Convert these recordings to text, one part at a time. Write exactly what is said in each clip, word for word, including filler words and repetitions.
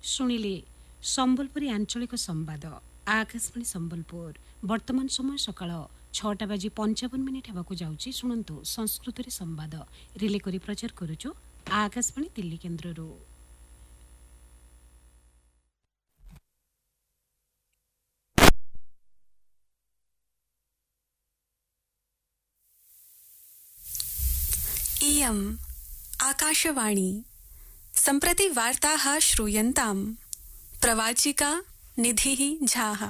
शुणिले संबलपुरी आंचलिक संवाद आकाशवाणी संबलपुर वर्तमान समय सकाळ छटा बाजी पंचावन मिनिट हेबाकु जाउची शुणंतु संस्कृत रे संवाद रिले करी प्रचार करूछु आकाशवाणी दिल्ली केंद्ररू। इयम् आकाशवाणी सम्प्रति वार्ताः श्रूयन्ताम् प्रवाचिका निधिः झाः।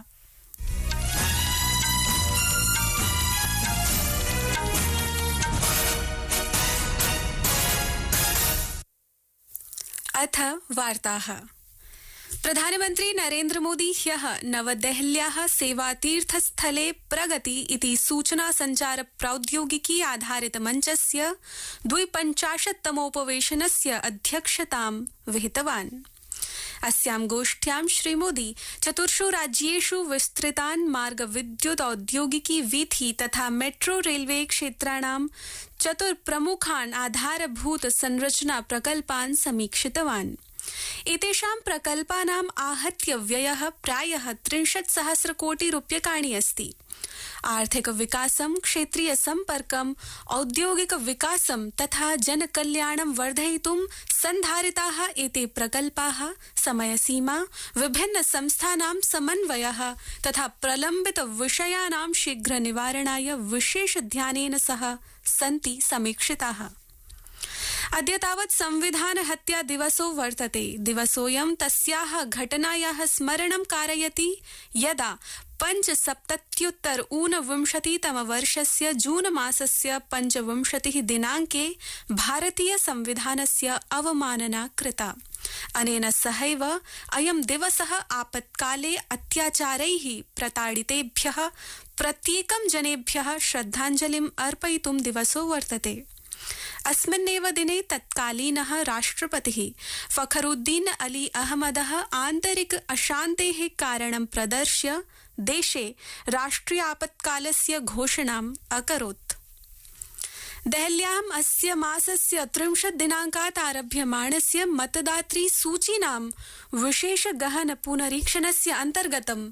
अथ वार्ताः। प्रधानमन्त्री नरेन्द्र मोदी ह्यः नवदेहल्याः सेवातीर्थस्थले प्रगति इति सूचना संचार प्रौद्योगिकी आधारित मञ्चस्य द्विपञ्चाशत्तमोपवेशनस्य अध्यक्षतां विहितवान्। अस्यां गोष्ठ्यां श्रीमोदी चतुर्षु राज्येषु विस्तृतान् मार्ग विद्युत औद्योगिकी वीथि तथा मेट्रो रेलवे क्षेत्राणां चतुर्प्रमुखान् आधारभूत संरचना प्रकल्पान् समीक्षितवान्। एतेषां प्रकल्पानाम् आहत्य व्ययः प्रायः त्रिंशत् सहस्र कोटि रूप्यकाणि अस्ति। आर्थिक विकासं, क्षेत्रीय सम्पर्कम्, औद्योगिक विकासं तथा जनकल्याणं वर्धयितुं सन्धारिताः एते प्रकल्पाः समयसीमा, विभिन्न संस्थानां समन्वयः तथा प्रलम्बित विषयाणां शीघ्र निवारणाय विशेष ध्यानेन सह सन्ति समीक्षिताः। अद्य तावत् संविधान हत्या दिवसो वर्तते। दिवसोऽयं तस्याः घटनायाः स्मरणं कारयति यदा पञ्चसप्तत्युत्तर ऊनविंशतितमवर्षस्य जून मासस्य पञ्चविंशतिः दिनाङ्के भारतीय संविधानस्य अवमानना कृता। अनेन सहैव अयं दिवसः आपत्काले अत्याचारैः प्रताडितेभ्यः प्रत्येकं जनेभ्यः श्रद्धाञ्जलिम् अर्पयितुं दिवसो वर्तते। अस्मिन्नेव दिने तत्कालीनः राष्ट्रपतिः फखरुद्दीन अली अहमदः आन्तरिक अशान्तेः कारणं प्रदर्श्य देशे राष्ट्रियापत्कालस्य घोषणाम् अकरोत्। देहल्याम् अस्य मासस्य त्रिंशत् दिनाङ्कात् आरभ्यमाणस्य मतदातृ सूचीनां विशेष गहन पुनरीक्षणस्य अन्तर्गतम्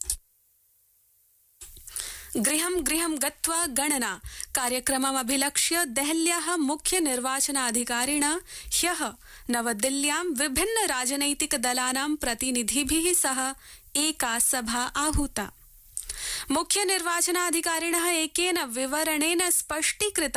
गृहं गृहं गत्वा गणना कार्यक्रममभिलक्ष्य देहल्याः मुख्य निर्वाचनाधिकारिणा ह्यः नवदिल्ल्यां विभिन्न राजनैतिक दलानां प्रतिनिधिभिः सह एका सभा आहूता। मुख्य निर्वाचनाधिकारिणः एकेन विवरणेन स्पष्टीकृत